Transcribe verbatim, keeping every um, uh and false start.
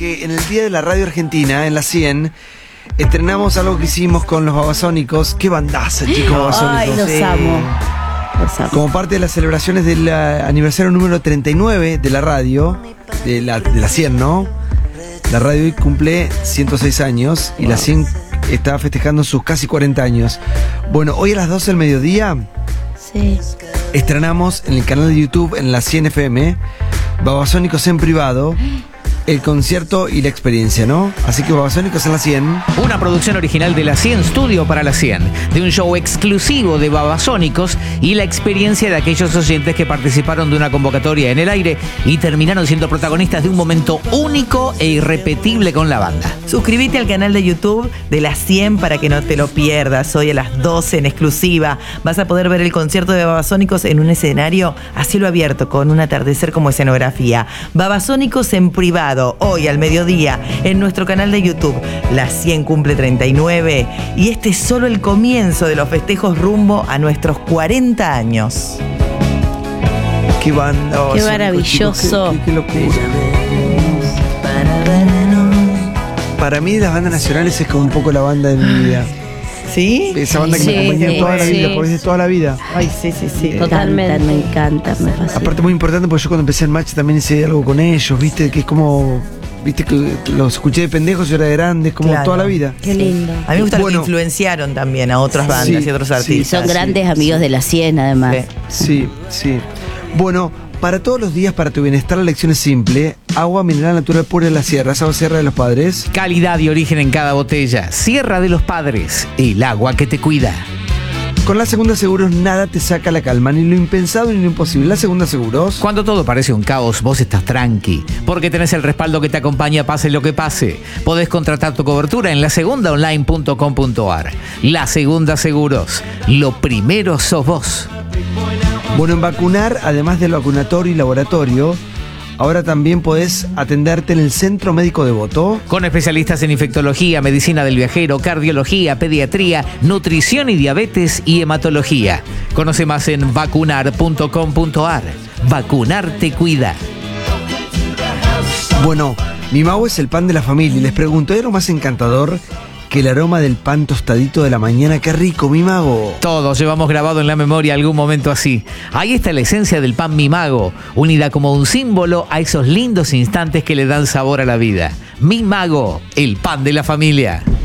Que en el Día de la Radio Argentina, en la cien, estrenamos algo que hicimos con los Babasónicos. ¡Qué bandaza, chicos, Babasónicos! ¡Ay, los Sí. amo! Los amo. Como parte de las celebraciones del uh, aniversario número treinta y nueve de la radio, de la, de la cien, ¿no? La radio hoy cumple ciento seis años y la cien está festejando sus casi cuarenta años. Bueno, hoy a las doce del mediodía Sí. estrenamos en el canal de YouTube, en la cien F M, Babasónicos en privado, el concierto y la experiencia, ¿no? Así que Babasónicos en la cien. Una producción original de la cien Studio para la cien, de un show exclusivo de Babasónicos y la experiencia de aquellos oyentes que participaron de una convocatoria en el aire y terminaron siendo protagonistas de un momento único e irrepetible con la banda. Suscríbete al canal de YouTube de la cien para que no te lo pierdas. Hoy a las doce en exclusiva vas a poder ver el concierto de Babasónicos en un escenario a cielo abierto con un atardecer como escenografía. Babasónicos en privado, hoy al mediodía en nuestro canal de YouTube. La cien cumple treinta y nueve y este es solo el comienzo de los festejos rumbo a nuestros cuarenta años. Qué banda, Qué Babasónicos, maravilloso. chicos, qué, qué- qué locura. Para mí las bandas nacionales es como un poco la banda de mi vida. ¿Sí? Esa banda que Sí, me acompañó sí, toda la sí. vida, porque es de toda la vida. Ay, sí, sí, sí. Me encanta, me encanta, me fascina. Aparte muy importante porque yo cuando empecé el match también hice algo con ellos, viste, que es como, viste que los escuché de pendejos y ahora de grandes, como Claro. toda la vida. Qué lindo. A mí me gusta Bueno. que influenciaron también a otras bandas Sí, y otros sí, artistas. Son grandes amigos de la cien, además. Sí. Sí, sí. Bueno, para todos los días, para tu bienestar, la lección es simple. Agua mineral natural pura de la sierra, esa Sierra de los Padres. Calidad y origen en cada botella. Sierra de los Padres, el agua que te cuida. Con la Segunda Seguros nada te saca la calma, ni lo impensado ni lo imposible. La Segunda Seguros. Cuando todo parece un caos, vos estás tranqui, porque tenés el respaldo que te acompaña pase lo que pase. Podés contratar tu cobertura en la segunda online punto com punto ar. La Segunda Seguros, lo primero sos vos. Bueno, en vacunar, además del vacunatorio y laboratorio, ahora también podés atenderte en el Centro Médico Devoto. Con especialistas en infectología, medicina del viajero, cardiología, pediatría, nutrición y diabetes y hematología. Conoce más en vacunar punto com punto ar. Vacunar te cuida. Bueno, mi mago es el pan de la familia y les pregunto, ¿hay algo más encantador que el aroma del pan tostadito de la mañana? ¡Qué rico, mi mago! Todos llevamos grabado en la memoria algún momento así. Ahí está la esencia del pan Mi Mago, unida como un símbolo a esos lindos instantes que le dan sabor a la vida. Mi Mago, el pan de la familia.